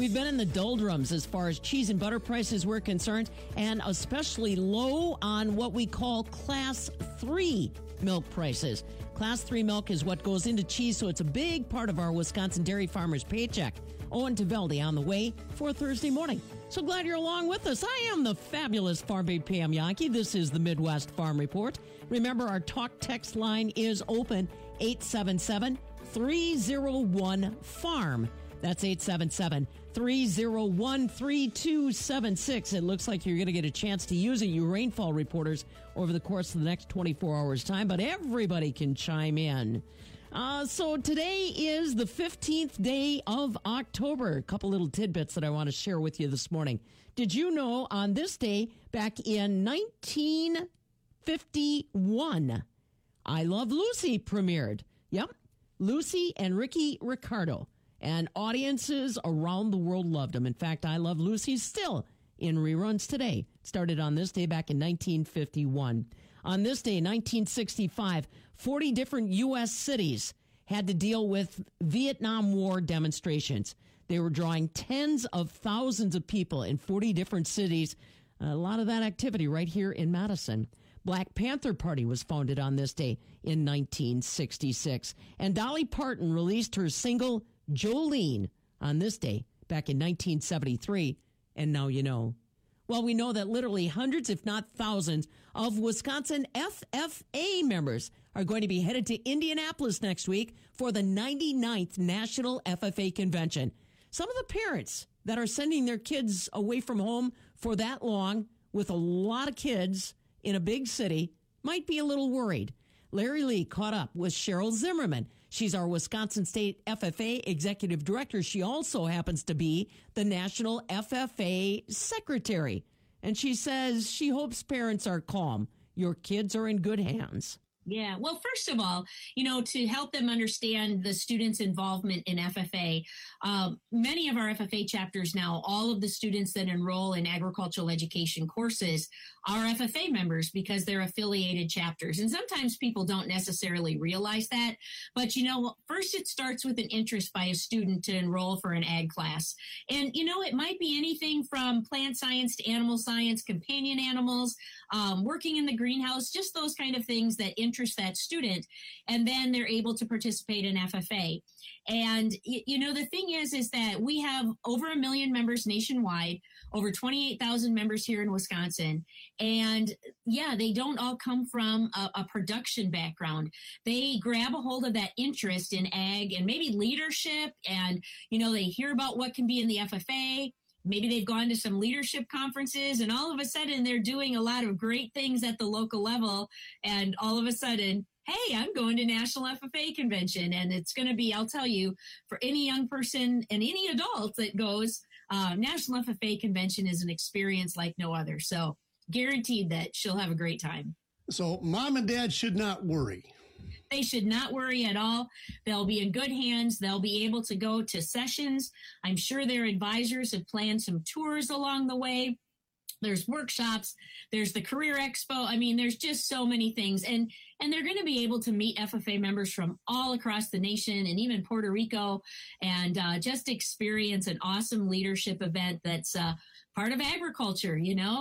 We've been in the doldrums as far as cheese and butter prices were concerned, and especially low on what we call Class 3 milk prices. Class 3 milk is what goes into cheese, so it's a big part of our Wisconsin dairy farmers' paycheck. Owen Taveldi on the way for Thursday morning. So glad you're along with us. I am the fabulous Farm Babe Pam Yankee. This is the Midwest Farm Report. Remember, our talk text line is open, 877-301-FARM. That's 877-301-3276. It looks like you're going to get a chance to use it, you rainfall reporters, over the course of the next 24 hours' time, but everybody can chime in. So today is the 15th day of October. A couple little tidbits that I want to share with you this morning. Did you know on this day, back in 1951, I Love Lucy premiered? Yep, Lucy and Ricky Ricardo. And audiences around the world loved them. In fact, I Love Lucy is still in reruns today. It started on this day back in 1951. On this day, 1965, 40 different U.S. cities had to deal with Vietnam War demonstrations. They were drawing tens of thousands of people in 40 different cities. A lot of that activity right here in Madison. Black Panther Party was founded on this day in 1966. And Dolly Parton released her single Jolene on this day back in 1973. And now you know. Well, we know that literally hundreds, if not thousands, of Wisconsin FFA members are going to be headed to Indianapolis next week for the 99th National FFA Convention. Some of the parents that are sending their kids away from home for that long with a lot of kids in a big city might be a little worried. Larry Lee caught up with Cheryl Zimmerman. She's our Wisconsin State FFA Executive Director. She also happens to be the National FFA Secretary. And she says she hopes parents are calm. Your kids are in good hands. Yeah. Well, first of all, to help them understand the students' involvement in FFA, many of our FFA chapters now, all of the students that enroll in agricultural education courses are FFA members because they're affiliated chapters. And sometimes people don't necessarily realize that. But, first it starts with an interest by a student to enroll for an ag class. And, it might be anything from plant science to animal science, companion animals, working in the greenhouse, just those kind of things that interest that student. And then they're able to participate in FFA. And, the thing is that we have over 1 million members nationwide, over 28,000 members here in Wisconsin. And yeah, they don't all come from a production background. They grab a hold of that interest in ag and maybe leadership. And, they hear about what can be in the FFA. Maybe they've gone to some leadership conferences and all of a sudden they're doing a lot of great things at the local level. And all of a sudden, hey, I'm going to National FFA Convention. And it's going to be, I'll tell you, for any young person and any adult that goes, National FFA Convention is an experience like no other. So guaranteed that she'll have a great time. So mom and dad should not worry. They should not worry at all. They'll be in good hands. They'll be able to go to sessions. I'm sure their advisors have planned some tours along the way. There's workshops. There's the Career Expo. I mean, there's just so many things. And they're going to be able to meet FFA members from all across the nation and even Puerto Rico and just experience an awesome leadership event that's part of agriculture,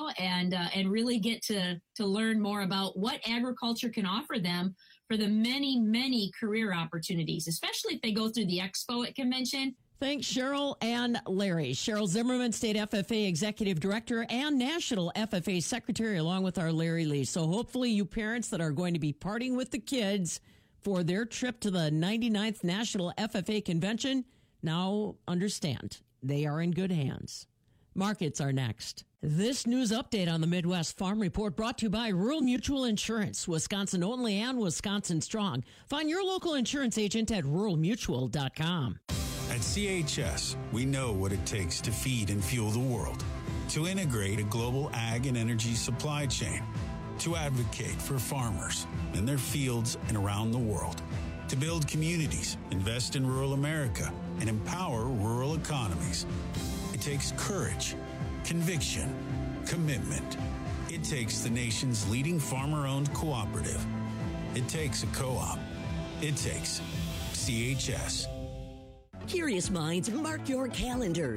and really get to learn more about what agriculture can offer them for the many, many career opportunities, especially if they go through the expo at convention. Thanks, Cheryl and Larry. Cheryl Zimmerman, State FFA Executive Director and National FFA Secretary, along with our Larry Lee. So hopefully you parents that are going to be partying with the kids for their trip to the 99th National FFA Convention now understand they are in good hands. Markets are next. This news update on the Midwest Farm Report brought to you by Rural Mutual Insurance, Wisconsin only and Wisconsin strong. Find your local insurance agent at ruralmutual.com. At CHS, we know what it takes to feed and fuel the world, to integrate a global ag and energy supply chain, to advocate for farmers in their fields and around the world, to build communities, invest in rural America, and empower rural economies. It takes courage, conviction, commitment. It takes the nation's leading farmer-owned cooperative. It takes a co-op. It takes CHS. Curious minds, mark your calendars.